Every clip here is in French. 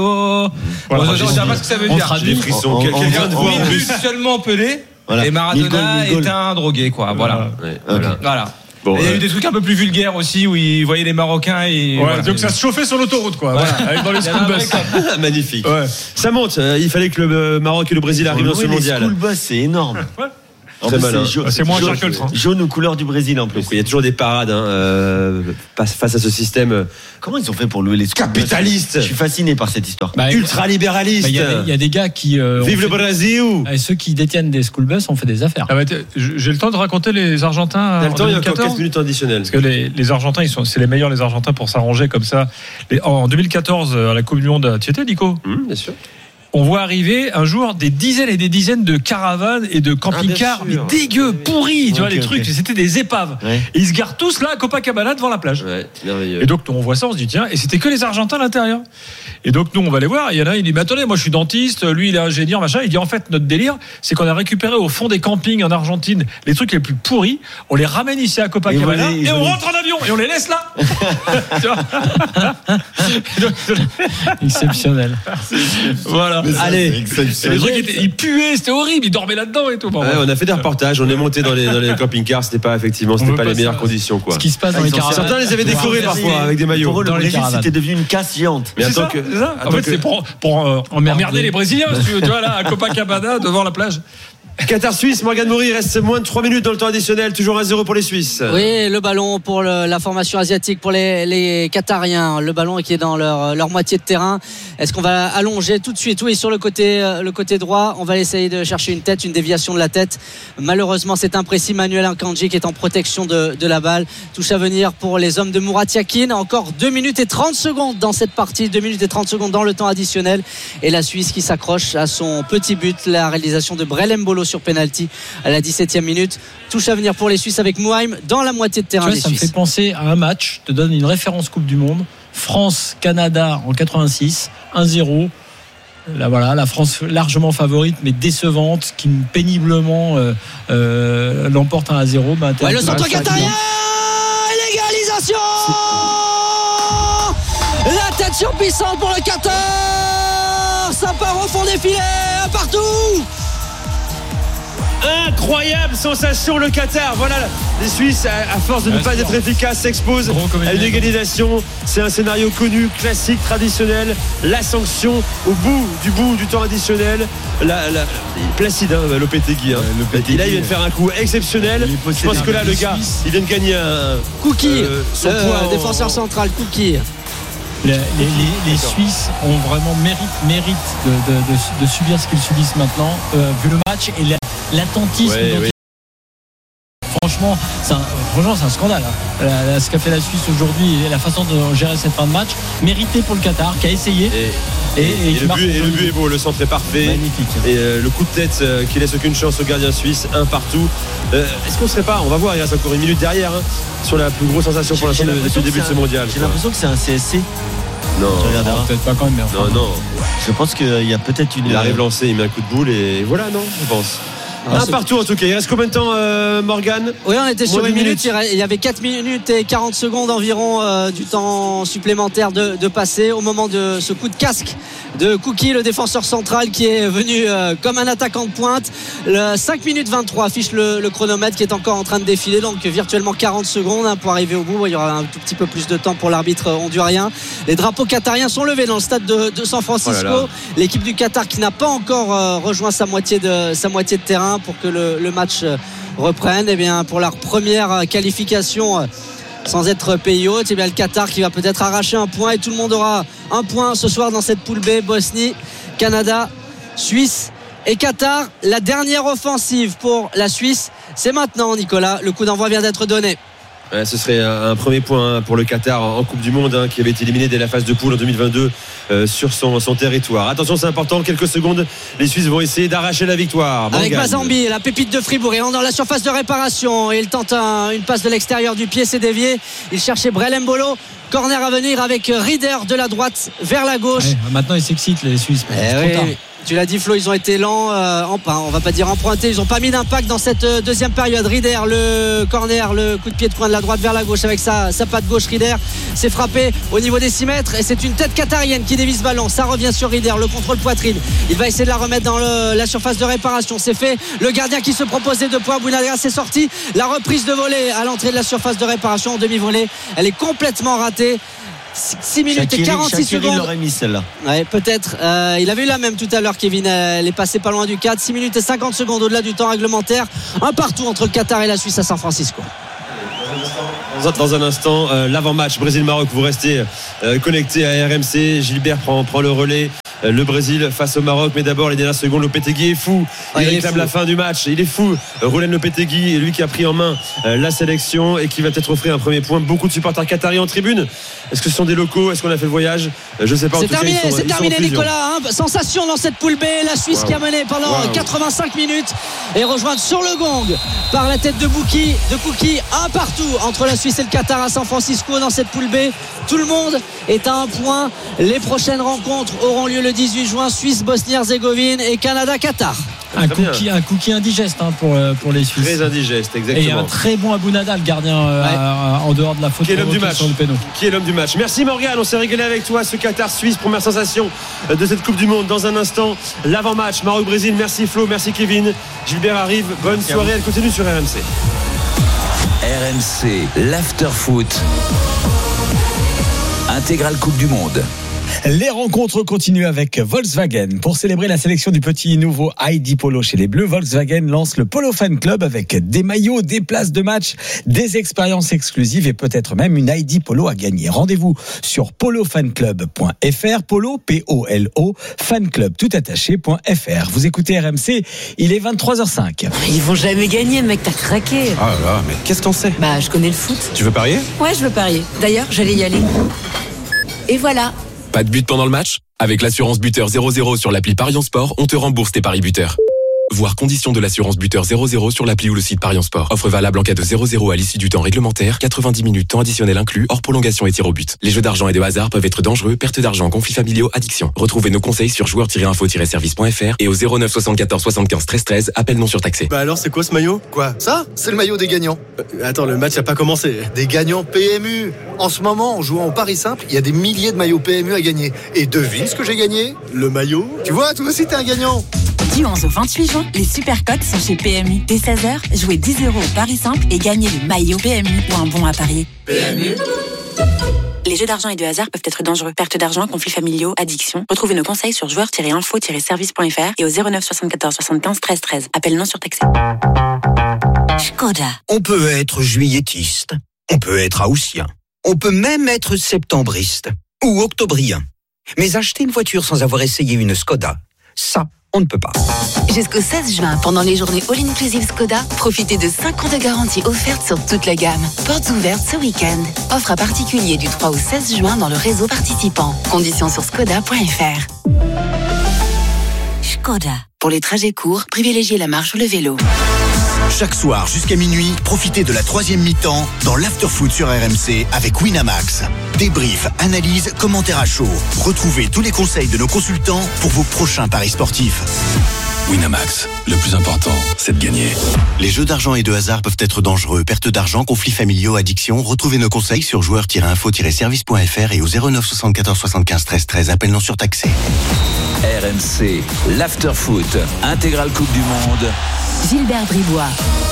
Voilà, je ne sais pas ce que ça veut dire. Des frissons. Quelqu'un de voir. Seulement Pelé. Voilà. Et Maradona est un drogué, quoi. Voilà. Voilà. Bon, il y a eu des trucs un peu plus vulgaires aussi où ils voyaient les Marocains et donc ça se chauffait sur l'autoroute, quoi. Avec dans les school bus. Magnifique. Ça monte. Il fallait que le Maroc et le Brésil arrivent dans ce mondial. Les school bus, c'est énorme. C'est moins cher que le train. Jaune aux couleurs du Brésil en plus. Donc, il y a toujours des parades face à ce système. Comment ils ont fait pour louer les school bus capitalistes? Je suis fasciné par cette histoire. Ultra-libéralistes. Il y a des gars qui vive le Brésil. Et ceux qui détiennent des school bus ont fait des affaires. J'ai le temps de raconter les Argentins. T'as le temps, il y a encore 4 minutes additionnelles. Parce que les Argentins, c'est les meilleurs, les Argentins, pour s'arranger comme ça. En 2014, à la Coupe du Monde, tu y étais, Nico? Bien sûr. On voit arriver un jour des dizaines et des dizaines de caravanes et de camping-cars, mais dégueux, pourris, tu vois, les trucs, c'était des épaves. Ouais. Et ils se garent tous là à Copacabana devant la plage. Ouais, merveilleux. Et donc, on voit ça, on se dit, tiens, et c'était que les Argentins à l'intérieur. Et donc, nous, on va les voir. Il y en a un, il dit, mais attendez, moi, je suis dentiste, lui, il est ingénieur, machin. Il dit, en fait, notre délire, c'est qu'on a récupéré au fond des campings en Argentine les trucs les plus pourris, on les ramène ici à Copacabana et on rentre en avion et on les laisse là. Exceptionnel. Voilà. Allez. Les trucs ils puaient, c'était horrible, ils dormaient là-dedans et tout. Bon, on a fait des reportages, on est monté dans les camping-cars, c'était pas les meilleures conditions, quoi. Ce qui se passe dans les caravanes. Certains les avaient décorés parfois avec des maillots. Pour eux, le Brésil, c'était devenu une casse géante. Mais attends que ça. En fait, c'est pour emmerder les Brésiliens, tu vois là à Copacabana devant la plage. Qatar-Suisse, Morgane Maury, il reste moins de 3 minutes dans le temps additionnel, toujours 1-0 pour les Suisses. Oui, le ballon pour la formation asiatique, pour les Qatariens, le ballon qui est dans leur moitié de terrain. Est-ce qu'on va allonger tout de suite? Oui, sur le côté droit, on va essayer de chercher une déviation de la tête. Malheureusement, c'est imprécis. Manuel Akanji qui est en protection de la balle. Touche à venir pour les hommes de Murat Yakin. Encore 2 minutes et 30 secondes dans cette partie, 2 minutes et 30 secondes dans le temps additionnel. Et la Suisse qui s'accroche à son petit but, la réalisation de Brel Mbolo sur penalty à la 17e minute. Touche à venir pour les Suisses avec Mouhaim dans la moitié de terrain des Suisses. Ça me fait penser à un match, je te donne une référence Coupe du Monde, France-Canada en 86, 1-0. Là, voilà, la France largement favorite mais décevante, qui péniblement l'emporte 1-0. Le centre qatarien, l'égalisation, la tête surpuissante pour le Qatar, ça part au fond des filets, partout. Incroyable sensation, le Qatar. Voilà, les Suisses, à force de ne pas être efficaces, s'exposent à une égalisation. C'est un scénario connu, classique, traditionnel. La sanction au bout du temps additionnel. Placide, Lopetegui. Et là, il vient de faire un coup exceptionnel. Je pense que là, le gars, il vient de gagner un Cookie, défenseur central, Cookie. Les Suisses ont vraiment mérite de subir ce qu'ils subissent maintenant, vu le match et l'attentisme. Oui. Franchement, c'est un scandale. Ce qu'a fait la Suisse aujourd'hui et la façon de gérer cette fin de match, mérité pour le Qatar qui a essayé. Et le but est beau, le centre est parfait. Magnifique. Et le coup de tête qui laisse aucune chance au gardien suisse, un partout. Est-ce qu'on serait pas, on va voir, il reste encore une minute derrière, sur la plus grosse sensation pour l'instant depuis le début de ce mondial. J'ai l'impression que c'est un CSC. Non, peut-être pas quand même. Non. Je pense qu'il y a peut-être une. Il arrive lancé, il met un coup de boule et voilà, non, je pense. Un partout en tout cas. Il reste combien de temps, Morgane? Oui, on était sur une minute. Il y avait 4 minutes et 40 secondes environ du temps supplémentaire de passer au moment de ce coup de casque de Cookie, le défenseur central qui est venu comme un attaquant de pointe. 5 minutes 23 affiche le chronomètre qui est encore en train de défiler, donc virtuellement 40 secondes pour arriver au bout. Il y aura un tout petit peu plus de temps pour l'arbitre hondurien. Les drapeaux qatariens sont levés dans le stade de San Francisco. L'équipe du Qatar qui n'a pas encore rejoint sa moitié de terrain pour que le match reprenne. Et bien pour leur première qualification sans être pays hôte, et bien le Qatar qui va peut-être arracher un point, et tout le monde aura un point ce soir dans cette poule B. Bosnie, Canada, Suisse et Qatar. La dernière offensive pour la Suisse, c'est maintenant, Nicolas. Le coup d'envoi vient d'être donné. Ce serait un premier point pour le Qatar en Coupe du Monde, qui avait été éliminé dès la phase de poule en 2022 sur son territoire. Attention, c'est important, quelques secondes, les Suisses vont essayer d'arracher la victoire. Avec Mazambi, la pépite de Fribourg, il rentre dans la surface de réparation et il tente une passe de l'extérieur du pied, c'est dévié. Il cherchait Brel Mbolo. Corner à venir avec Rieder de la droite vers la gauche. Maintenant ils s'excitent les Suisses. Tu l'as dit Flo, ils ont été lents, on va pas dire empruntés, ils ont pas mis d'impact dans cette deuxième période. Rieder, le corner, le coup de pied de coin de la droite vers la gauche avec sa patte gauche. Rieder s'est frappé au niveau des 6 mètres et c'est une tête qatarienne qui dévisse ballon. Ça revient sur Rieder, le contrôle poitrine. Il va essayer de la remettre dans la surface de réparation. C'est fait. Le gardien qui se proposait 2 points. Bounadra s'est sorti. La reprise de volée à l'entrée de la surface de réparation en demi-volée. Elle est complètement ratée. 6 minutes et 46 secondes. Il l'aurait mis celle-là. Ouais, peut-être. Il avait eu la même tout à l'heure, Kevin. Elle est passée pas loin du 4. 6 minutes et 50 secondes au-delà du temps réglementaire. Un partout entre le Qatar et la Suisse à San Francisco. Dans un instant, l'avant-match Brésil-Maroc. Vous restez connecté à RMC. Gilbert prend le relais. Le Brésil face au Maroc, mais d'abord les dernières secondes. Lopetegui est fou, il réclame la fin du match, il est fou. Roland Lopetegui, lui qui a pris en main la sélection et qui va peut-être offrir un premier point. Beaucoup de supporters qataris en tribune. Est-ce que ce sont des locaux? Est-ce qu'on a fait le voyage? Je sais pas. C'est terminé, c'est terminé Nicolas, hein. Sensation dans cette poule B. La Suisse qui a mené pendant 85 minutes et rejointe sur le gong par la tête de Kouki. Un partout entre la Suisse et le Qatar à San Francisco dans cette poule B. Tout le monde est à un point. Les prochaines rencontres auront lieu le 18 juin. Suisse, Bosnie-Herzégovine et Canada-Qatar. Un cookie indigeste pour les Suisses. Très indigeste, exactement. Et un très bon Abounada, le gardien en dehors de la faute. Qui est l'homme du match sur le péno. Qui est l'homme du match. Merci Morgane, on s'est régalé avec toi. Ce Qatar-Suisse, première sensation de cette Coupe du Monde. Dans un instant, l'avant-match Maroc-Brésil. Merci Flo, merci Kevin. Gilbert arrive. Bonne soirée, elle continue sur RMC. RMC, l'after-foot. Intégrale Coupe du Monde. Les rencontres continuent avec Volkswagen. Pour célébrer la sélection du petit nouveau ID Polo chez les Bleus, Volkswagen lance le Polo Fan Club avec des maillots, des places de match, des expériences exclusives et peut-être même une ID Polo à gagner. Rendez-vous sur polofanclub.fr, Polo, P-O-L-O, fanclub tout attaché.fr. Vous écoutez RMC, il est 23h05. Ils vont jamais gagner, mec, t'as craqué. Ah là là, mais qu'est-ce qu'on sait? Bah, je connais le foot. Tu veux parier? Ouais, je veux parier. D'ailleurs, j'allais y aller. Et voilà. Pas de but pendant le match? Avec l'assurance buteur 0-0 sur l'appli Parion Sport, on te rembourse tes paris buteurs. Voir conditions de l'assurance buteur 0-0 sur l'appli ou le site Parion Sport. Offre valable en cas de 0-0 à l'issue du temps réglementaire, 90 minutes temps additionnel inclus, hors prolongation et tir au but. Les jeux d'argent et de hasard peuvent être dangereux, perte d'argent, conflits familiaux, addiction. Retrouvez nos conseils sur joueurs-info-service.fr et au 09 74 75 13 13, appel non surtaxé. Bah alors c'est quoi ce maillot? Quoi? Ça? C'est le maillot des gagnants. Attends, le match n'a pas commencé. Des gagnants PMU. En ce moment, en jouant au Paris Simple, il y a des milliers de maillots PMU à gagner. Et devine ce que j'ai gagné? Le maillot. Tu vois, toi aussi t'es un gagnant. Du 11 au 28 juin, les super cotes sont chez PMU. Dès 16h, jouez 10 € au Paris Simple et gagnez le maillot PMU ou un bon à parier. PMU. Les jeux d'argent et de hasard peuvent être dangereux. Perte d'argent, conflits familiaux, addiction. Retrouvez nos conseils sur joueurs-info-service.fr et au 09 74 75 13 13. Appel non surtaxé. Škoda. On peut être juillettiste, on peut être haussien, on peut même être septembriste ou octobrien. Mais acheter une voiture sans avoir essayé une Škoda, ça, on ne peut pas. Jusqu'au 16 juin, pendant les journées All-Inclusive Škoda, profitez de 5 ans de garantie offerte sur toute la gamme. Portes ouvertes ce week-end. Offre à particulier du 3 au 16 juin dans le réseau participant. Conditions sur škoda.fr. Škoda. Pour les trajets courts, privilégiez la marche ou le vélo. Chaque soir jusqu'à minuit, profitez de la 3e mi-temps dans l'Afterfoot sur RMC avec Winamax. Débrief, analyse, commentaires à chaud. Retrouvez tous les conseils de nos consultants pour vos prochains paris sportifs. Winamax, le plus important, c'est de gagner. Les jeux d'argent et de hasard peuvent être dangereux. Perte d'argent, conflits familiaux, addiction. Retrouvez nos conseils sur joueurs-info-service.fr et au 09 74 75 13 13. Appel non surtaxé. RMC, l'after-foot, intégrale Coupe du Monde. Gilbert Bribois.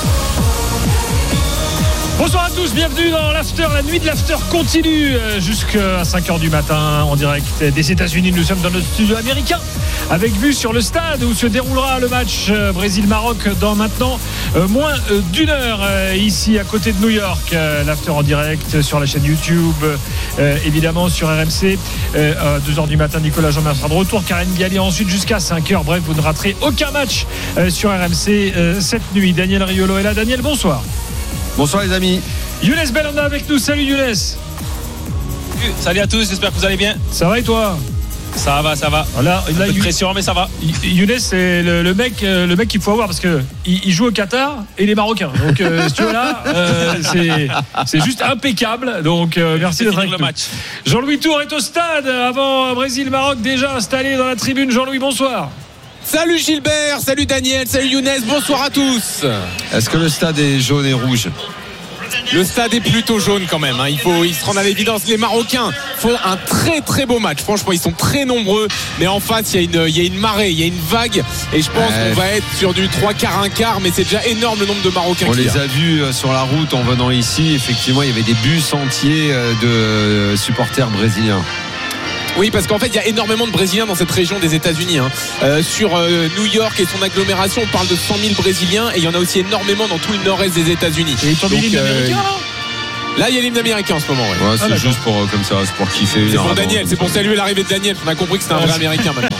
Bonsoir à tous, bienvenue dans l'after. La nuit de l'after continue jusqu'à 5h du matin en direct des États-Unis. Nous sommes dans notre studio américain avec vue sur le stade où se déroulera le match Brésil-Maroc dans maintenant moins d'une heure ici à côté de New York. L'after en direct sur la chaîne YouTube, évidemment sur RMC. 2h du matin, Nicolas Jean-Marc sera de retour. Karine Galli ensuite jusqu'à 5h. Bref, vous ne raterez aucun match sur RMC cette nuit. Daniel Riolo est là. Daniel, bonsoir. Bonsoir les amis. Younes Belhanda avec nous. Salut Younes. Salut à tous, j'espère que vous allez bien. Ça va et toi? Ça va. Voilà, un peu de pression, mais ça va. Younes, c'est le mec qu'il faut avoir parce que il joue au Qatar et il est marocain. Donc, si tu vois là, c'est juste impeccable. Donc, merci d'être avec nous. Jean-Louis Tour est au stade avant Brésil-Maroc déjà installé dans la tribune. Jean-Louis, bonsoir. Salut Gilbert, salut Daniel, salut Younes, bonsoir à tous. Est-ce que le stade est jaune et rouge ? Le stade est plutôt jaune quand même, hein. Il se rend à l'évidence. Les Marocains font un très très beau match. Franchement, ils sont très nombreux, mais en face il y a une marée, il y a une vague, et je pense qu'on va être sur du 3/4, 1/4, mais c'est déjà énorme le nombre de Marocains. On les a vus sur la route en venant ici. Effectivement, il y avait des bus entiers de supporters brésiliens. Oui, parce qu'en fait il y a énormément de Brésiliens dans cette région des États-Unis, hein. Sur New York et son agglomération, on parle de 100 000 Brésiliens, et il y en a aussi énormément dans tout le nord-est des États-Unis. Et ils ont mis l'hymne américain là, il y a l'hymne américain en ce moment. Ouais, c'est juste pour comme ça, c'est pour kiffer. C'est pour Daniel, c'est pour saluer l'arrivée de Daniel. On a compris que c'était un vrai américain maintenant.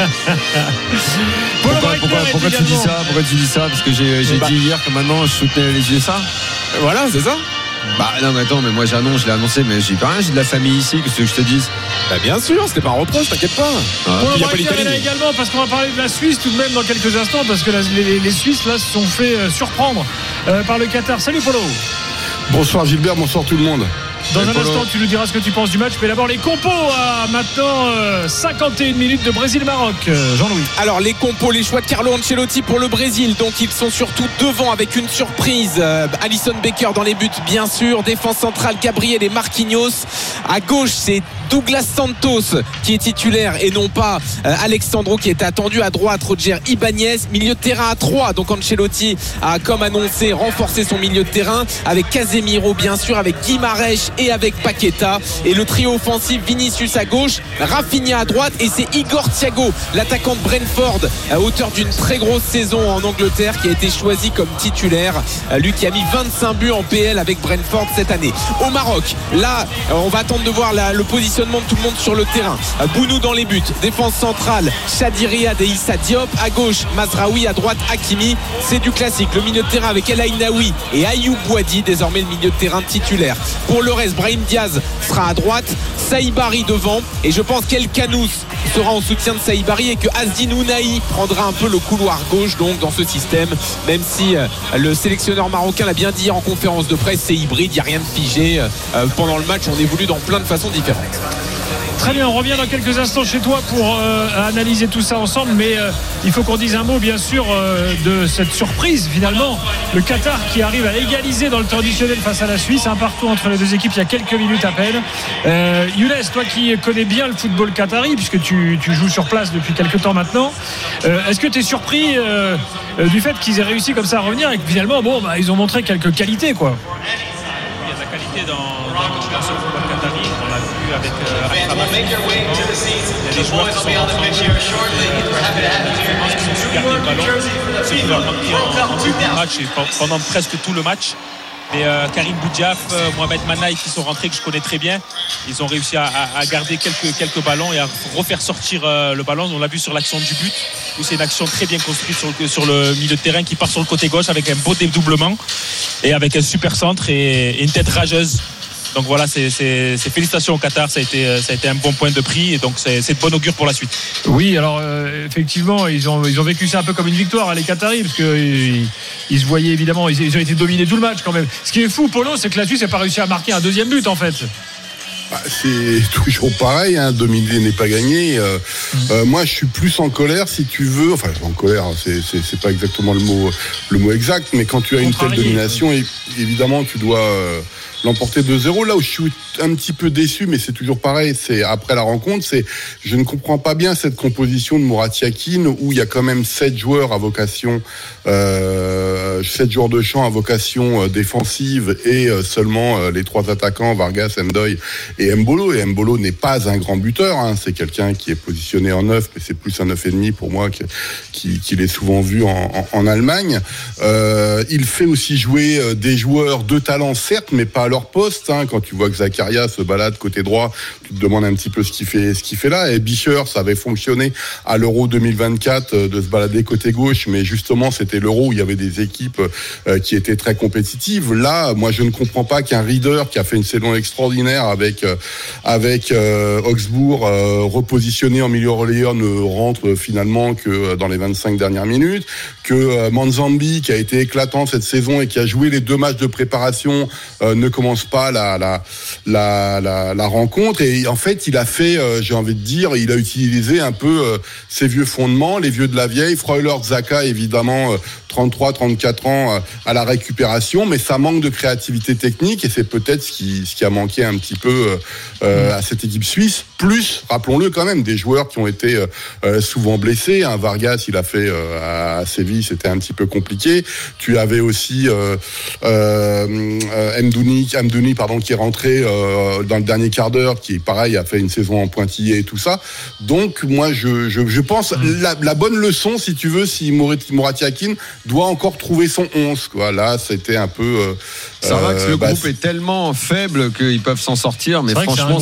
Pourquoi tu dis ça ? Pourquoi tu dis ça ? Parce que j'ai dit hier que maintenant je soutenais les USA. Voilà, c'est ça. Bah non mais attends, mais moi je l'ai annoncé, mais j'ai pas rien, j'ai de la famille ici, qu'est-ce que je te dise ? Bah bien sûr, c'était pas un reproche, t'inquiète pas. Il y a pas l'Italie également, parce qu'on va parler de la Suisse tout de même dans quelques instants, parce que les Suisses là se sont fait surprendre par le Qatar. Salut Polo. Bonsoir Gilbert, bonsoir tout le monde. Dans un instant, tu nous diras ce que tu penses du match. Mais d'abord, les compos à maintenant 51 minutes de Brésil-Maroc. Jean-Louis. Alors, les compos, les choix de Carlo Ancelotti pour le Brésil. Donc, ils sont surtout devant avec une surprise. Alisson Becker dans les buts, bien sûr. Défense centrale, Gabriel et Marquinhos. À gauche, c'est Douglas Santos qui est titulaire et non pas Alexandro qui est attendu. À droite, Roger Ibanez. Milieu de terrain à 3. Donc, Ancelotti a, comme annoncé, renforcé son milieu de terrain avec Casemiro, bien sûr, avec Guimarães et avec Paqueta, et le trio offensif Vinicius à gauche, Rafinha à droite, et c'est Igor Thiago, l'attaquant de Brentford, auteur d'une très grosse saison en Angleterre, qui a été choisi comme titulaire, lui qui a mis 25 buts en PL avec Brentford cette année. Au Maroc, là on va attendre de voir le positionnement de tout le monde sur le terrain. Bounou dans les buts, défense centrale Chadi Riyad et Issa Diop, à gauche Mazraoui, à droite Hakimi. C'est du classique, le milieu de terrain avec El Ainaoui et Ayoub Bouadi, désormais le milieu de terrain titulaire. Pour le reste, Brahim Diaz sera à droite, Saïbari devant, et je pense qu'El Kanous sera en soutien de Saïbari, et que Azdin Ounahi prendra un peu le couloir gauche donc dans ce système, même si le sélectionneur marocain l'a bien dit en conférence de presse, c'est hybride, il n'y a rien de figé. Pendant le match on évolue dans plein de façons différentes. Très bien, on revient dans quelques instants chez toi pour analyser tout ça ensemble, mais il faut qu'on dise un mot bien sûr de cette surprise finalement, le Qatar qui arrive à égaliser dans le temps additionnel face à la Suisse, un partout entre les deux équipes il y a quelques minutes à peine. Younes, toi qui connais bien le football qatari puisque tu joues sur place depuis quelques temps maintenant, est-ce que tu es surpris du fait qu'ils aient réussi comme ça à revenir et que finalement ils ont montré quelques qualités quoi? Il y a de la qualité dans ce football qatari, on l'a vu avec il y a des joueurs qui sont rentrés, qui sont super bien le ballon, c'est qui leur manquait en début de match et pendant presque tout le match. Mais Karim Boudiaf, Mohamed Manaï qui sont rentrés, que je connais très bien, ils ont réussi à garder quelques ballons et à refaire sortir le ballon. On l'a vu sur l'action du but où c'est une action très bien construite sur le milieu de terrain qui part sur le côté gauche avec un beau dédoublement et avec un super centre et une tête rageuse. Donc voilà, c'est félicitations au Qatar, ça a été un bon point de prix et donc c'est de bon augure pour la suite. Oui, alors effectivement, ils ont vécu ça un peu comme une victoire, les Qataris, parce qu'ils se voyaient évidemment, ils ont été dominés tout le match quand même. Ce qui est fou, Polo, c'est que la Suisse n'a pas réussi à marquer un deuxième but en fait. C'est toujours pareil, dominer n'est pas gagné. Moi, je suis plus en colère, si tu veux. Enfin, en colère, c'est pas exactement le mot exact, mais quand tu as une telle domination, évidemment, tu dois l'emporter 2-0. Là où je suis un petit peu déçu, mais c'est toujours pareil, c'est après la rencontre, je ne comprends pas bien cette composition de Murat Yakin où il y a quand même 7 joueurs à vocation, 7 joueurs de champ à vocation défensive et seulement les 3 attaquants, Vargas, Ndoye et Mbolo. Et Mbolo n'est pas un grand buteur, c'est quelqu'un qui est positionné en 9, mais c'est plus un 9,5 pour moi qu'il est souvent vu en Allemagne. Il fait aussi jouer des joueurs de talent, certes, mais pas à leur poste. Quand tu vois que Zakaria se balade côté droit, tu te demandes un petit peu ce qu'il fait là. Et Bicher, ça avait fonctionné à l'Euro 2024 de se balader côté gauche, mais justement c'était l'Euro où il y avait des équipes qui étaient très compétitives. Là, moi je ne comprends pas qu'un Rieder qui a fait une saison extraordinaire avec Augsbourg repositionné en milieu relayeur ne rentre finalement que dans les 25 dernières minutes, que Manzambi qui a été éclatant cette saison et qui a joué les 2 matchs de préparation ne commence commence pas la rencontre. Et en fait, il a fait, j'ai envie de dire, il a utilisé un peu ses vieux fondements, les vieux de la vieille. Freuler, Xhaka, évidemment, 33, 34 ans à la récupération, mais ça manque de créativité technique et c'est peut-être ce qui a manqué un petit peu à cette équipe suisse. Plus, rappelons-le quand même, des joueurs qui ont été souvent blessés. Vargas, il a fait à Séville, c'était un petit peu compliqué. Tu avais aussi Amdouni, qui est rentré dans le dernier quart d'heure, qui pareil a fait une saison en pointillé et tout ça. Donc moi je pense la bonne leçon, si tu veux, si Murat Yakin doit encore trouver son 11, quoi. Là c'était un peu ça va que le groupe est tellement faible qu'ils peuvent s'en sortir, mais franchement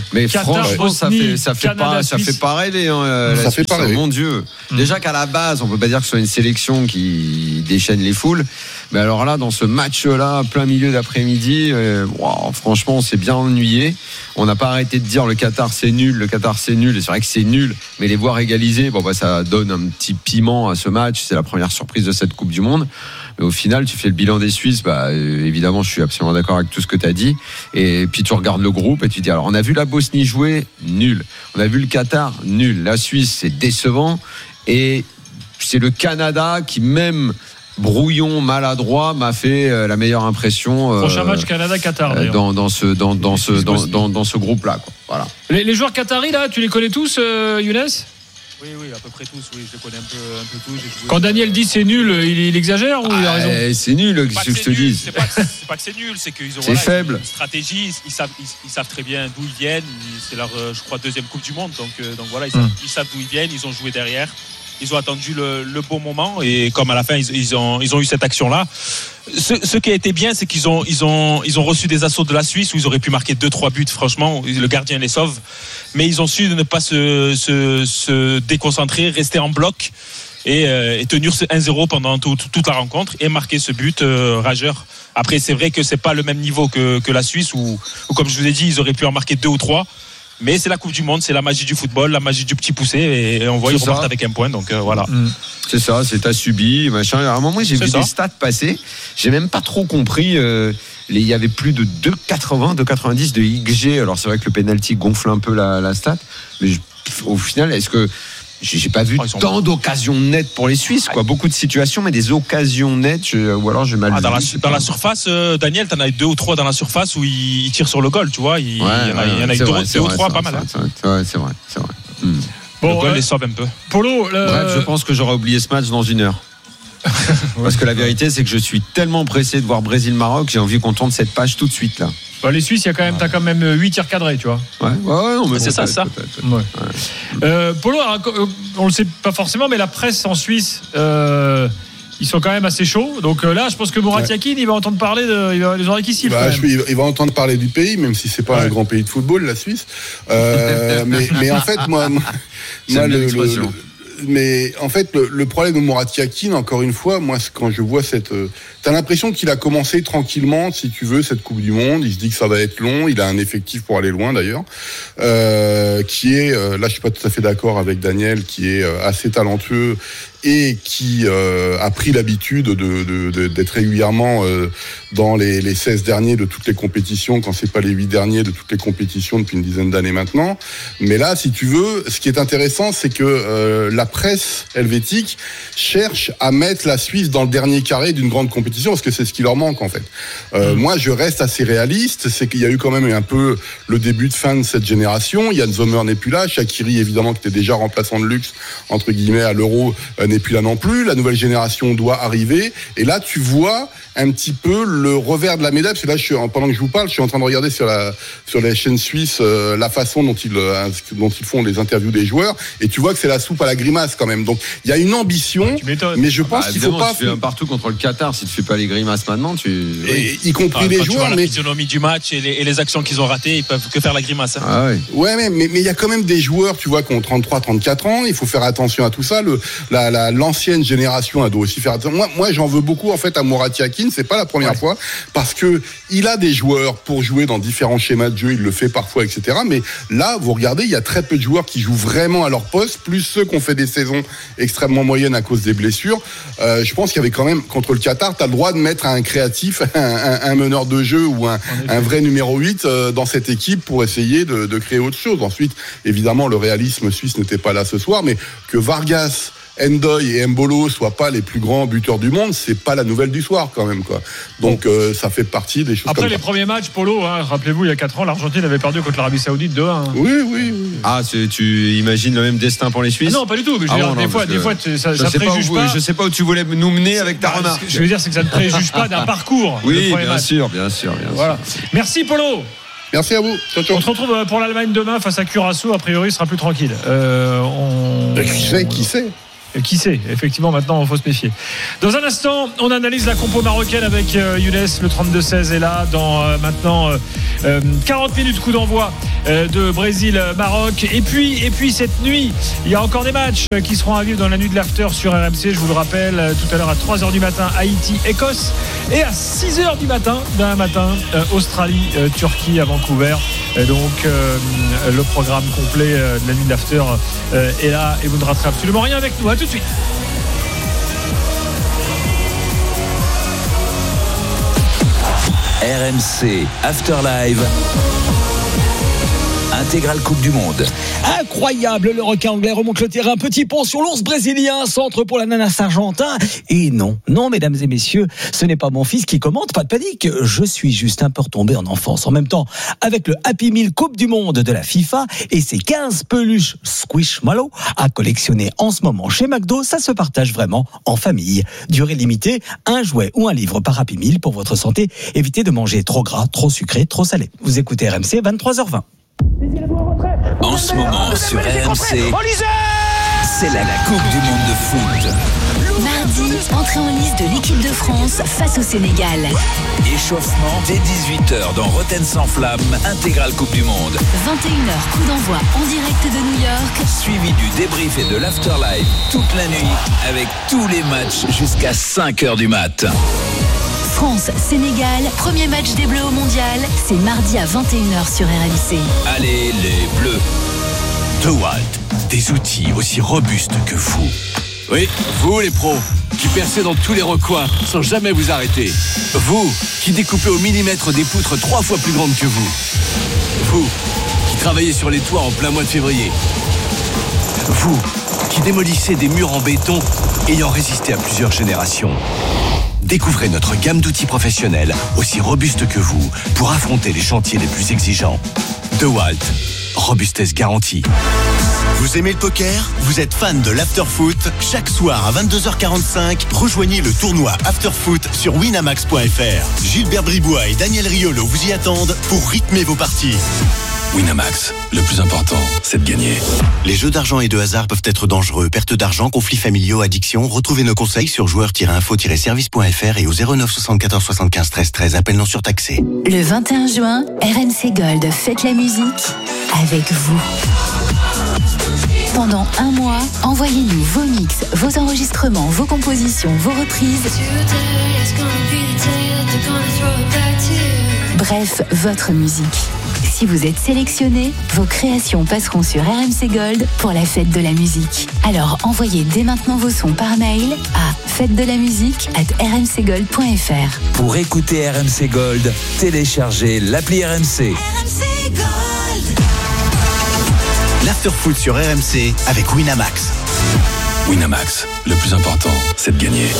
ça fait pas rêver la Suisse, mon Dieu. Déjà qu'à la base on peut pas dire que ce soit une sélection qui déchaîne les foules, mais alors là dans ce match-là plein milieu d'après-midi, franchement on s'est bien ennuyé. On n'a pas arrêté de dire le Qatar c'est nul, et c'est vrai que c'est nul, mais les voir égaliser, ça donne un petit piment à ce match. C'est la première surprise de cette Coupe du Monde. Mais au final, tu fais le bilan des Suisses, évidemment, je suis absolument d'accord avec tout ce que tu as dit. Et puis tu regardes le groupe et tu dis, alors on a vu la Bosnie jouer, nul. On a vu le Qatar, nul. La Suisse, c'est décevant. Et c'est le Canada qui, même brouillon, maladroit, m'a fait la meilleure impression. Prochain match Canada-Qatar. Dans ce groupe-là, quoi. Voilà. Les joueurs qataris, là, tu les connais tous, Younes ? Oui, à peu près tous, oui, je les connais un peu tous. Quand Daniel dit c'est nul, il exagère ou il a raison ? C'est nul, ce que je te dis. C'est pas que c'est nul, c'est qu'ils ont faible. Une stratégie, ils savent très bien d'où ils viennent. C'est leur, je crois, deuxième Coupe du Monde, donc voilà, ils savent d'où ils viennent, ils ont joué derrière. Ils ont attendu le bon moment et comme à la fin ils ont eu cette action-là. Ce qui a été bien, c'est qu'ils ont reçu des assauts de la Suisse où ils auraient pu marquer 2-3 buts. Franchement, le gardien les sauve, mais ils ont su ne pas se déconcentrer, rester en bloc et tenir ce 1-0 pendant toute la rencontre et marquer ce but rageur. Après, c'est vrai que c'est pas le même niveau que la Suisse où comme je vous ai dit, ils auraient pu en marquer 2 ou 3. Mais c'est la Coupe du Monde, c'est la magie du football, la magie du petit poussé, et on voit ils repartent avec un point, donc voilà. C'est ça, c'est t'as subi, machin. À un moment, j'ai vu des stats passer, j'ai même pas trop compris. Il y avait plus de 2,80, 2,90 de XG. Alors c'est vrai que le penalty gonfle un peu la stat, mais au final, est-ce que j'ai pas vu tant d'occasions nettes pour les Suisses, quoi. Beaucoup de situations, mais des occasions nettes, ou alors j'ai mal vu. Dans la surface, Daniel, t'en as 2 ou 3 dans la surface où il tire sur le goal, tu vois. Il y en a 2 ou 3, pas mal. C'est vrai. Bon, le goal les sauve un peu. Polo, bref, je pense que j'aurais oublié ce match dans 1 heure. Parce que la vérité, c'est que je suis tellement pressé de voir Brésil-Maroc, j'ai envie qu'on tourne cette page tout de suite, là. Les Suisses, t'as quand même 8 tirs cadrés, tu vois. Ouais, non, mais c'est ça. Ouais. Polo, on le sait pas forcément, mais la presse en Suisse, ils sont quand même assez chauds. Donc là, je pense que Murat Yakin, il va entendre parler il va les oreilles qui sifflent. Il va entendre parler du pays, même si c'est pas un grand pays de football, la Suisse. Mais en fait, mais en fait, le problème de Murat Yakin, encore une fois, moi, quand je vois t'as l'impression qu'il a commencé tranquillement, si tu veux, cette Coupe du Monde. Il se dit que ça va être long. Il a un effectif pour aller loin, d'ailleurs, qui est, là, je suis pas tout à fait d'accord avec Daniel, qui est assez talentueux et qui a pris l'habitude d'être régulièrement dans les 16 derniers de toutes les compétitions, quand c'est pas les 8 derniers de toutes les compétitions depuis une dizaine d'années maintenant. Mais là, si tu veux, ce qui est intéressant, c'est que la presse helvétique cherche à mettre la Suisse dans le dernier carré d'une grande compétition, parce que c'est ce qui leur manque, en fait. Moi, je reste assez réaliste, c'est qu'il y a eu quand même un peu le début de fin de cette génération. Yann Sommer n'est plus là, Shaqiri, évidemment, qui était déjà remplaçant de luxe, entre guillemets, à l'Euro, n'est plus là non plus. La nouvelle génération doit arriver. Et là, tu vois un petit peu le revers de la médaille. Parce que là, pendant que je vous parle, je suis en train de regarder sur les chaînes suisses la façon dont ils font les interviews des joueurs. Et tu vois que c'est la soupe à la grimace quand même. Donc, il y a une ambition. Mais je pense qu'il faut pas. Tu fais un partout contre le Qatar. Si tu fais pas les grimaces maintenant, y compris les joueurs. La physionomie du match et les actions qu'ils ont ratées, ils peuvent que faire la grimace. Ouais, mais il y a quand même des joueurs, tu vois, qui ont 33, 34 ans. Il faut faire attention à tout ça. L'ancienne génération, elle doit aussi faire attention. Moi, j'en veux beaucoup, en fait, à Murat Yakin. C'est pas la première fois, parce que il a des joueurs pour jouer dans différents schémas de jeu. Il le fait parfois, etc. Mais là, vous regardez, il y a très peu de joueurs qui jouent vraiment à leur poste, plus ceux qui ont fait des saisons extrêmement moyennes à cause des blessures. Je pense qu'il y avait quand même, contre le Qatar, tu as le droit de mettre un créatif, un meneur de jeu ou un vrai numéro 8 dans cette équipe pour essayer de créer autre chose. Ensuite, évidemment, le réalisme suisse n'était pas là ce soir, mais que Vargas, Ndoye et Mbolo soient pas les plus grands buteurs du monde, c'est pas la nouvelle du soir quand même, quoi. Donc ça fait partie des choses. Après comme les premiers matchs, Polo, rappelez-vous, il y a 4 ans, l'Argentine avait perdu contre l'Arabie Saoudite 2-1. Oui. Ah, tu imagines le même destin pour les Suisses? Non, pas du tout. Mais des fois, ça préjuge pas. Je sais pas où tu voulais nous mener avec ta remarque. Ce que je veux dire, c'est que ça ne préjuge pas d'un parcours. Oui, bien sûr. Voilà. Merci Polo. Merci à vous. On se retrouve pour l'Allemagne demain face à Curaçao. A priori, il sera plus tranquille. Qui sait, effectivement, maintenant, il faut se méfier. Dans un instant, on analyse la compo marocaine avec Younes. Le 32-16 est là. Dans maintenant 40 minutes, coup d'envoi de Brésil-Maroc. Et puis, cette nuit, il y a encore des matchs qui seront à vivre dans la nuit de l'after sur RMC. Je vous le rappelle, tout à l'heure à 3h du matin, Haïti-Écosse. Et à 6h du matin, Australie-Turquie à Vancouver. Et donc, le programme complet de la nuit de l'after est là. Et vous ne raterez absolument rien avec nous. À tout de suite. RMC After Live. Intégrale Coupe du Monde. Incroyable, le requin anglais remonte le terrain, petit pont sur l'ours brésilien, centre pour l'ananas argentin. Et non, mesdames et messieurs, ce n'est pas mon fils qui commente, pas de panique. Je suis juste un peu retombé en enfance. En même temps, avec le Happy Meal Coupe du Monde de la FIFA et ses 15 peluches Squishmallow à collectionner en ce moment chez McDo, ça se partage vraiment en famille. Durée limitée, un jouet ou un livre par Happy Meal pour votre santé. Évitez de manger trop gras, trop sucré, trop salé. Vous écoutez RMC, 23h20. En ce moment sur RMC, c'est la Coupe du Monde de foot. Mardi, entrée en lice de l'équipe de France face au Sénégal. Échauffement dès 18h dans Rotten sans flamme, intégrale Coupe du Monde. 21h, coup d'envoi en direct de New York. Suivi du débrief et de l'afterlife toute la nuit avec tous les matchs jusqu'à 5h du mat. France-Sénégal, premier match des Bleus au Mondial, c'est mardi à 21h sur RMC. Allez les Bleus. DeWalt, des outils aussi robustes que vous. Oui, vous les pros, qui percez dans tous les recoins sans jamais vous arrêter. Vous, qui découpez au millimètre des poutres 3 fois plus grandes que vous. Vous, qui travaillez sur les toits en plein mois de février. Vous, qui démolissez des murs en béton ayant résisté à plusieurs générations. Découvrez notre gamme d'outils professionnels aussi robustes que vous pour affronter les chantiers les plus exigeants. DeWalt, robustesse garantie. Vous aimez le poker? Vous êtes fan de l'afterfoot? Chaque soir à 22h45, rejoignez le tournoi Afterfoot sur winamax.fr. Gilbert Bribois et Daniel Riolo vous y attendent pour rythmer vos parties. Winamax, le plus important, c'est de gagner. Les jeux d'argent et de hasard peuvent être dangereux. Perte d'argent, conflits familiaux, addiction. Retrouvez nos conseils sur joueurs-info-service.fr et au 09 74 75 13 13. Appel non surtaxé. Le 21 juin, RMC Gold fête la musique avec vous. Pendant un mois, envoyez-nous vos mix, vos enregistrements, vos compositions, vos reprises. Bref, votre musique. Si vous êtes sélectionné, vos créations passeront sur RMC Gold pour la fête de la musique. Alors envoyez dès maintenant vos sons par mail à fête-de-la-musique@rmcgold.fr. Pour écouter RMC Gold, téléchargez l'appli RMC. RMC Gold. L'afterfoot sur RMC avec Winamax. Winamax, le plus important, c'est de gagner.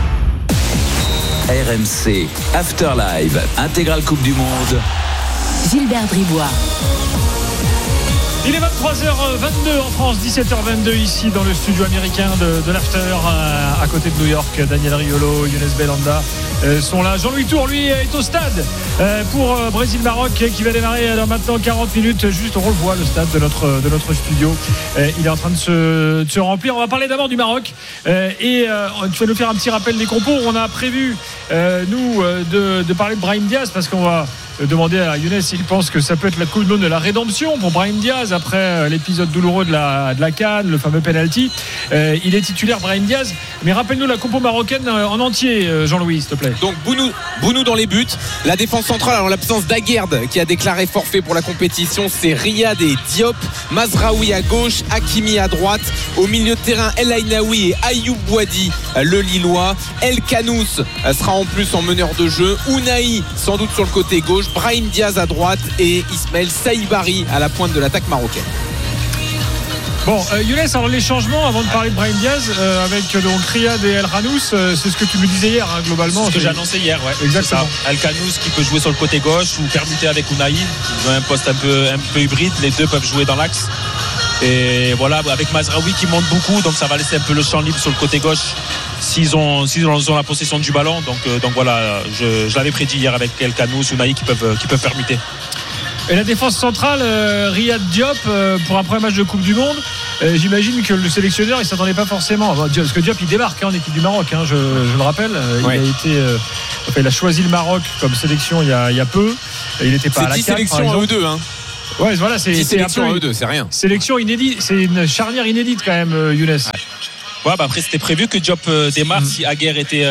RMC After Live, intégrale Coupe du Monde. Gilbert Bribois. Il est 23h22 en France, 17h22 ici dans le studio américain de l'After à côté de New York. Daniel Riolo, Younes Belhanda sont là. Jean-Louis Tour, lui, est au stade pour Brésil-Maroc qui va démarrer dans maintenant 40 minutes. Juste, on revoit le stade de notre studio. Il est en train de se remplir. On va parler d'abord du Maroc et tu vas nous faire un petit rappel des compos. On a prévu, de parler de Brahim Diaz parce qu'on va demander à Younes s'il pense que ça peut être la Coupe du Monde de la rédemption pour Brahim Diaz Diaz après l'épisode douloureux de la CAN, le fameux penalty. Il est titulaire, Brahim Diaz. Mais rappelle-nous la compo marocaine en entier, Jean-Louis, s'il te plaît. Donc Bounou dans les buts. La défense centrale, en l'absence d'Aguerd qui a déclaré forfait pour la compétition, c'est Riyad et Diop. Mazraoui à gauche, Hakimi à droite. Au milieu de terrain, El Ainaoui et Ayoub Bouadi, le Lillois. El Kanous sera en plus en meneur de jeu. Ounahi sans doute sur le côté gauche. Brahim Diaz à droite et Ismaël Saïbari à la pointe de l'attaque marocaine. Bon, Younes, alors les changements avant de parler de Brahim Diaz avec donc Riyad et El Kanous, c'est ce que tu me disais hier, hein, globalement. C'est ce que j'ai annoncé hier, ouais. Exactement. El Kanous qui peut jouer sur le côté gauche ou permuter avec Ounahi. Ils ont un poste un peu hybride. Les deux peuvent jouer dans l'axe. Et voilà, avec Mazraoui qui monte beaucoup, donc ça va laisser un peu le champ libre sur le côté gauche s'ils ont la possession du ballon. Donc voilà, je l'avais prédit hier avec El Kanous, Ounahi qui peuvent permuter. Et la défense centrale, Riyad Diop, pour un premier match de Coupe du Monde, j'imagine que le sélectionneur il ne s'attendait pas forcément. Parce que Diop il débarque en équipe du Maroc, hein, je le rappelle. Ouais. Il a choisi le Maroc comme sélection il y a peu. Il n'était pas à la CAN. C'est 10 sélections à E2. Hein. Ouais, voilà, c'est sélection à E2, c'est rien. Sélection inédite, c'est une charnière inédite quand même, Younes. Ouais, après c'était prévu que Diop démarre si Aguerd était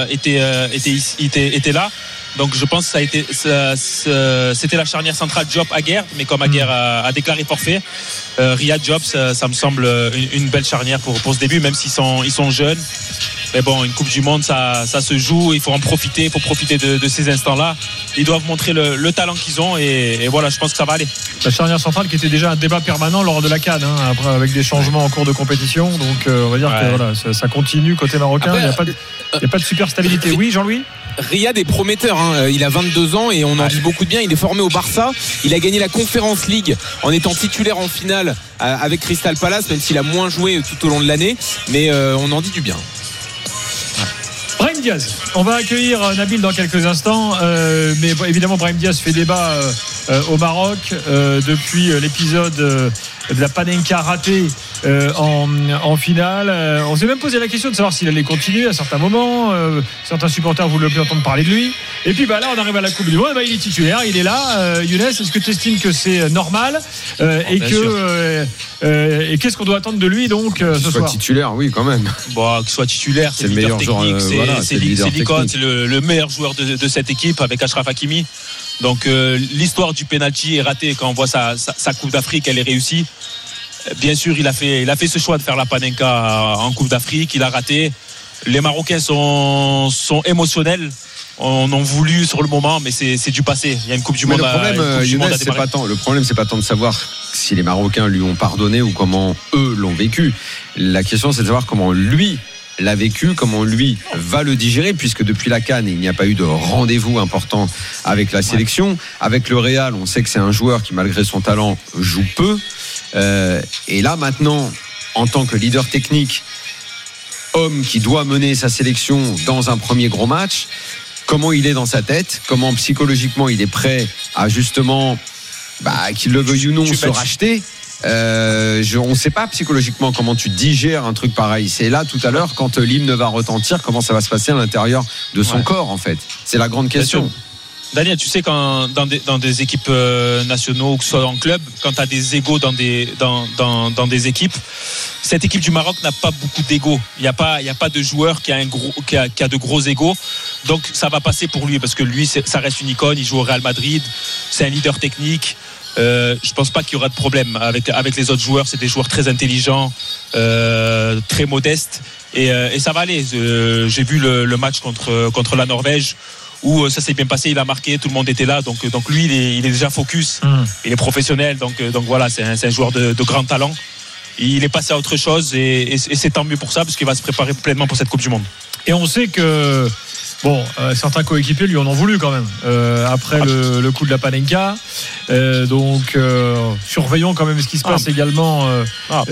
là. Donc je pense que c'était la charnière centrale Diop-Aguerd, mais comme Aguerd a déclaré forfait, Riyad Diop, ça me semble une belle charnière pour ce début, même s'ils sont jeunes. Mais bon, une Coupe du Monde, ça se joue, il faut en profiter, il faut profiter de ces instants-là. Ils doivent montrer le talent qu'ils ont et voilà, je pense que ça va aller. La charnière centrale qui était déjà un débat permanent lors de la CAN, hein, après, avec des changements en cours de compétition. Donc on va dire que voilà, ça continue côté marocain, il n'y a pas de super stabilité. Oui, Jean-Louis ? Riyad est prometteur, hein. Il a 22 ans et on en dit beaucoup de bien. Il est formé au Barça. Il a gagné la Conference League en étant titulaire en finale avec Crystal Palace, même s'il a moins joué tout au long de l'année. Mais on en dit du bien. Brahim Diaz, on va accueillir Nabil dans quelques instants, mais évidemment Brahim Diaz fait débat au Maroc depuis l'épisode de la Panenka ratée en finale. On s'est même posé la question de savoir s'il allait continuer à certains moments. Certains supporters voulaient plus entendre parler de lui. Et puis là on arrive à la Coupe du Monde, il est titulaire, il est là. Younes, est-ce que tu estimes que c'est normal et qu'est-ce qu'on doit attendre de lui donc ce soir ? Qu'il soit titulaire, oui quand même. Bon, qu'il soit titulaire, c'est le meilleur technique, c'est l'icône, c'est le meilleur joueur de cette équipe avec Achraf Hakimi. Donc l'histoire du penalty est ratée quand on voit sa Coupe d'Afrique, elle est réussie. Bien sûr, il a fait ce choix de faire la Panenka en Coupe d'Afrique, il a raté. Les Marocains sont émotionnels. On en voulu sur le moment, mais c'est du passé. Il y a une Coupe du Monde. Le problème, c'est pas tant de savoir si les Marocains lui ont pardonné ou comment eux l'ont vécu. La question, c'est de savoir comment lui l'a vécu, comment lui va le digérer, puisque depuis la CAN, il n'y a pas eu de rendez-vous important avec la sélection. Avec le Real, on sait que c'est un joueur qui, malgré son talent, joue peu. Et là, maintenant, en tant que leader technique, homme qui doit mener sa sélection dans un premier gros match, comment il est dans sa tête, comment psychologiquement il est prêt à justement, qu'il le veuille ou non, se racheter. On ne sait pas psychologiquement comment tu digères un truc pareil. C'est là tout à l'heure quand l'hymne va retentir, comment ça va se passer à l'intérieur de son corps en fait. C'est la grande question. Daniel, tu sais quand dans des équipes nationaux ou que ce soit en club, quand tu as des égos dans des équipes, cette équipe du Maroc n'a pas beaucoup d'égos. Il n'y a pas de joueur qui a de gros égos. Donc ça va passer pour lui parce que lui ça reste une icône, il joue au Real Madrid, c'est un leader technique. Je pense pas qu'il y aura de problème avec les autres joueurs. C'est des joueurs très intelligents, très modestes et ça va aller. J'ai vu le match contre la Norvège où ça s'est bien passé, il a marqué, tout le monde était là, donc lui il est déjà focus, il est professionnel, donc voilà, c'est un joueur de grand talent. Il est passé à autre chose et c'est tant mieux pour ça parce qu'il va se préparer pleinement pour cette Coupe du Monde. Et on sait que certains coéquipiers lui en ont voulu quand même après le coup de la Panenka. Donc surveillons quand même ce qui se passe également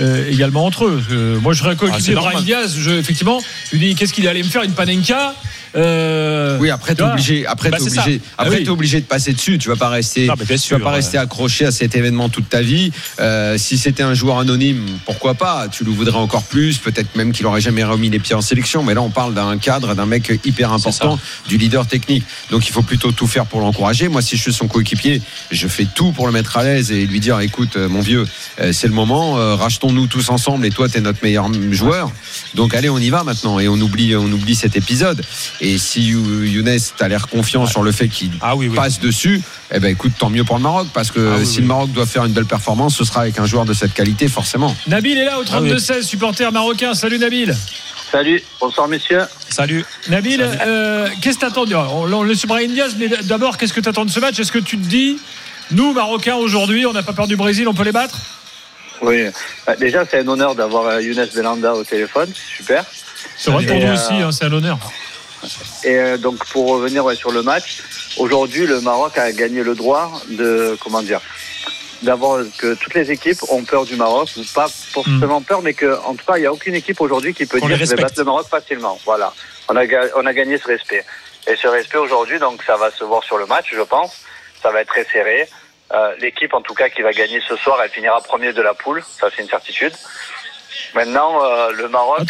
entre eux. Moi je serais coéquipier de Brahim Diaz. Effectivement, je lui dis qu'est-ce qu'il allait me faire une Panenka. Oui, après t'es obligé. Après t'es obligé de passer dessus. Tu vas pas rester. Rester accroché à cet événement toute ta vie. Si c'était un joueur anonyme, pourquoi pas? Tu le voudrais encore plus. Peut-être même qu'il aurait jamais remis les pieds en sélection. Mais là, on parle d'un cadre, d'un mec hyper important, du leader technique. Donc, il faut plutôt tout faire pour l'encourager. Moi, si je suis son coéquipier, je fais tout pour le mettre à l'aise et lui dire, écoute, mon vieux, c'est le moment. Rachetons-nous tous ensemble. Et toi, t'es notre meilleur joueur. Donc, allez, on y va maintenant. Et on oublie cet épisode. Et si Younes t'as l'air confiant sur le fait qu'il passe dessus, eh ben écoute, tant mieux pour le Maroc, parce que si le Maroc doit faire une belle performance, ce sera avec un joueur de cette qualité, forcément. Nabil est là au 32-16, supporter marocain. Salut Nabil. Salut, bonsoir messieurs. Salut. Nabil, qu'est-ce que t'attends? On le sur Brahim Diaz, mais d'abord, qu'est-ce que t'attends de ce match? Est-ce que tu te dis, nous Marocains aujourd'hui, on n'a pas peur du Brésil, on peut les battre? Oui, déjà c'est un honneur d'avoir Younes Belhanda au téléphone, c'est super. C'est vrai pour nous aussi, c'est un honneur. Et donc pour revenir sur le match, aujourd'hui le Maroc a gagné le droit de, d'avoir que toutes les équipes ont peur du Maroc, ou pas forcément peur, mais que en tout cas il n'y a aucune équipe aujourd'hui qui peut dire que je vais battre le Maroc facilement. Voilà, on a gagné ce respect. Et ce respect aujourd'hui, donc ça va se voir sur le match, je pense. Ça va être très serré. L'équipe en tout cas qui va gagner ce soir, elle finira premier de la poule, ça c'est une certitude. Maintenant le Maroc.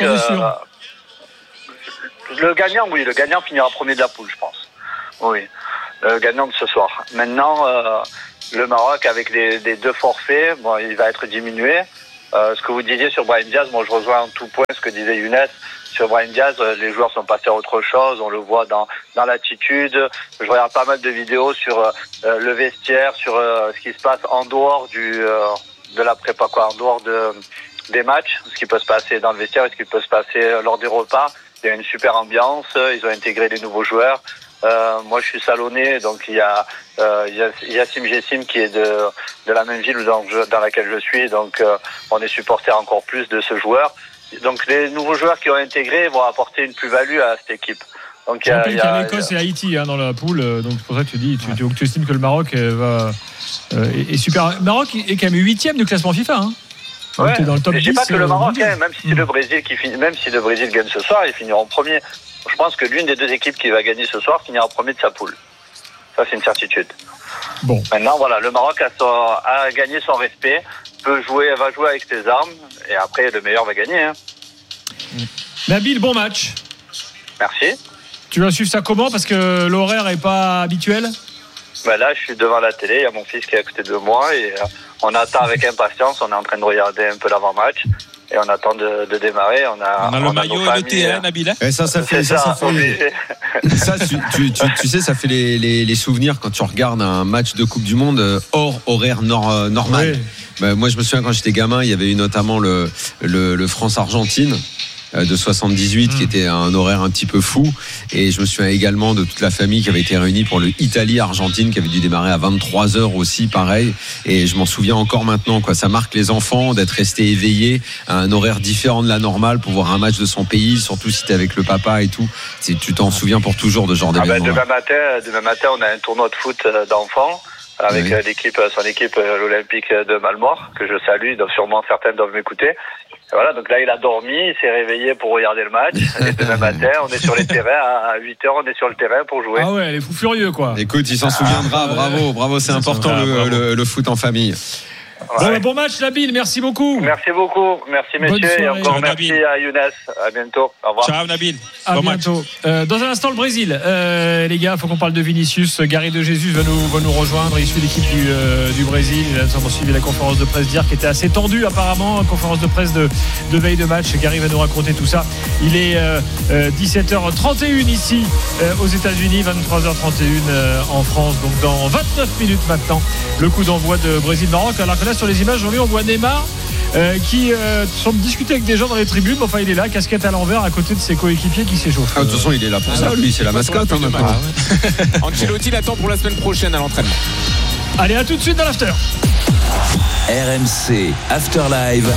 Le gagnant finira premier de la poule, je pense. Oui, le gagnant de ce soir. Maintenant, le Maroc, avec les 2 forfaits, il va être diminué. Ce que vous disiez sur Brahim Diaz, moi je rejoins en tout point ce que disait Younes. Sur Brahim Diaz, les joueurs sont passés à autre chose, on le voit dans l'attitude. Je regarde pas mal de vidéos sur le vestiaire, sur ce qui se passe en dehors de la prépa, en dehors des matchs, ce qui peut se passer dans le vestiaire et ce qui peut se passer lors des repas. Il y a une super ambiance, ils ont intégré des nouveaux joueurs. Moi je suis salonné, donc il y a Yassim Jessim qui est de la même ville dans laquelle je suis, donc on est supporter encore plus de ce joueur. Donc les nouveaux joueurs qui ont intégré vont apporter une plus-value à cette équipe. Donc il y a l'Écosse et Haïti dans la poule, donc c'est pour ça que tu dis, tu estimes que le Maroc est super. Le Maroc est quand même 8e du classement FIFA. Ouais, dans le top 10, je dis pas que le Maroc, même si le Brésil gagne ce soir, ils finiront premier. Je pense que l'une des 2 équipes qui va gagner ce soir finira premier de sa poule. Ça, c'est une certitude. Bon. Maintenant, voilà, le Maroc a gagné son respect, va jouer avec ses armes, et après, le meilleur va gagner. Nabil, bon match. Merci. Tu vas suivre ça comment? Parce que l'horaire n'est pas habituel. Là, je suis devant la télé, il y a mon fils qui est à côté de moi, et on attend avec impatience, on est en train de regarder un peu l'avant-match. Et on attend de démarrer. On a le maillot et le T1, Nabil. Tu sais, ça fait les souvenirs quand tu regardes un match de Coupe du Monde hors horaire normal. Oui. Moi, je me souviens quand j'étais gamin, il y avait eu notamment le France-Argentine de 78 qui était un horaire un petit peu fou, et je me souviens également de toute la famille qui avait été réunie pour le Italie-Argentine qui avait dû démarrer à 23h aussi, pareil, et je m'en souviens encore maintenant, ça marque les enfants d'être restés éveillés à un horaire différent de la normale pour voir un match de son pays, surtout si t'es avec le papa et tout. Tu t'en souviens pour toujours de ce genre d'événement. Demain matin on a un tournoi de foot d'enfants avec son équipe l'Olympique de Malmort, que je salue, donc sûrement certains doivent m'écouter. Voilà, donc là il a dormi, il s'est réveillé pour regarder le match. Et demain matin, on est sur les terrains, à 8h, on est sur le terrain pour jouer. Ah ouais, les fous furieux quoi. Écoute, il s'en souviendra, bravo, c'est important le foot en famille. Ouais. Bon match Nabil, merci beaucoup. Merci messieurs, et encore merci à Younes. À bientôt. Au revoir. Ciao Nabil. À bientôt. Dans un instant le Brésil. Les gars, il faut qu'on parle de Vinicius. Gary de Jesus va nous rejoindre. Il suit l'équipe du Brésil. Il a notamment suivi la conférence de presse d'hier qui était assez tendue apparemment. Conférence de presse de veille de match. Gary va nous raconter tout ça. Il est 17h31 ici aux États-Unis, 23h31 en France. Donc dans 29 minutes maintenant, le coup d'envoi de Brésil-Maroc. Alors que là sur les images, on voit Neymar qui semble discuter avec des gens dans les tribunes. Enfin, il est là, casquette à l'envers, à côté de ses coéquipiers qui s'échauffent. De toute façon, il est là pour ça. Lui, c'est la mascotte maintenant. Ancelotti l'attend pour la semaine prochaine à l'entraînement. Allez, à tout de suite dans l'after. RMC After Live.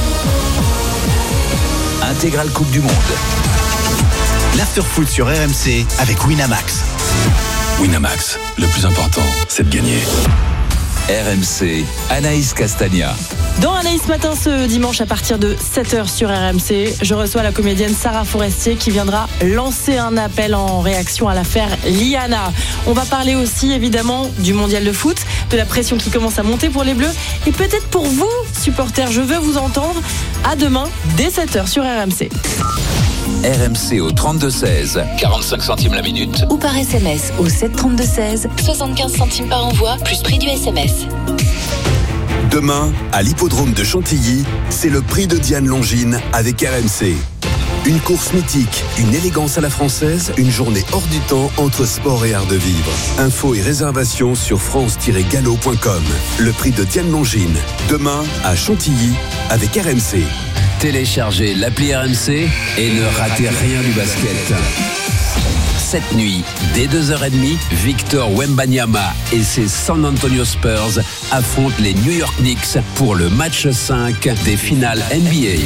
Intégrale Coupe du Monde. L'After Foot sur RMC avec Winamax. Winamax, le plus important, c'est de gagner. RMC, Anaïs Castagna. Dans Anaïs Matin ce dimanche à partir de 7h sur RMC, je reçois la comédienne Sarah Forestier qui viendra lancer un appel en réaction à l'affaire Liana. On va parler aussi évidemment du mondial de foot, de la pression qui commence à monter pour les Bleus et peut-être pour vous, supporters, je veux vous entendre. À demain dès 7h sur RMC. RMC au 32-16, 45 centimes la minute. Ou par SMS au 732-16, 75 centimes par envoi, plus prix du SMS. Demain, à l'hippodrome de Chantilly, c'est le prix de Diane Longines avec RMC. Une course mythique, une élégance à la française, une journée hors du temps entre sport et art de vivre. Infos et réservations sur france-gallo.com. Le prix de Diane Longines, demain à Chantilly avec RMC. Téléchargez l'appli RMC et ne ratez rien du basket. Cette nuit, dès 2h30, Victor Wembanyama et ses San Antonio Spurs affrontent les New York Knicks pour le match 5 des finales NBA.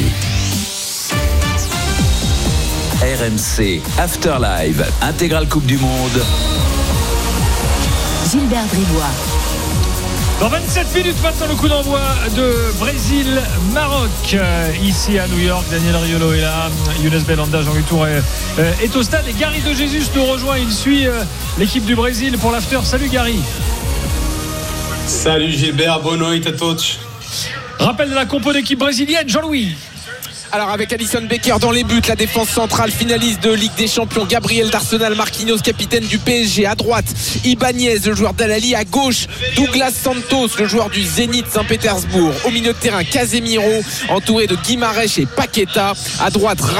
RMC After Live, intégrale Coupe du Monde. Gilbert Bribois. Dans 27 minutes maintenant, le coup d'envoi de Brésil-Maroc. Ici à New York, Daniel Riolo est là, Younes Belhanda, Jean-Louis Touré est au stade et Gary De Jesus nous rejoint. Il suit l'équipe du Brésil pour l'after. Salut Gary. Salut Gilbert, boa noite a todos. Rappel de la compo d'équipe brésilienne, Jean-Louis. Alors avec Alisson Becker dans les buts, la défense centrale finaliste de Ligue des Champions, Gabriel d'Arsenal, Marquinhos capitaine du PSG. À droite, Ibanez, le joueur d'Al-Ahly. À gauche, Douglas Santos, le joueur du Zénith Saint-Pétersbourg. Au milieu de terrain, Casemiro entouré de Guimarães et Paqueta. À droite,